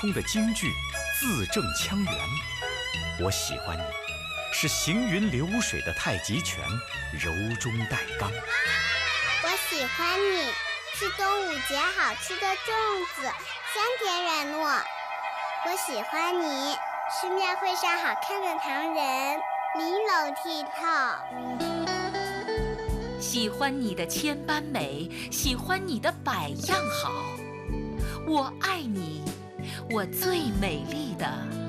冲的京剧，字正腔圆。我喜欢你，是行云流水的太极拳，柔中带刚。 我喜欢你，是端午节好吃的粽子，香甜软糯。我喜欢你，是庙会上好看的唐人，玲珑剔透。 喜欢你的千般美，喜欢你的百样好。我爱你，我最美丽的